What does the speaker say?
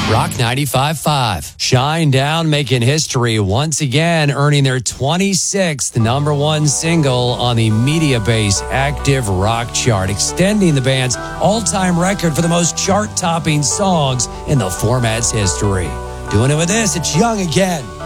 Rock 95.5. Shinedown making history once again, earning their 26th #1 single on the Mediabase Active Rock Chart, extending the band's all-time record for the most chart-topping songs in the format's history. Doing it with this, it's Young Again.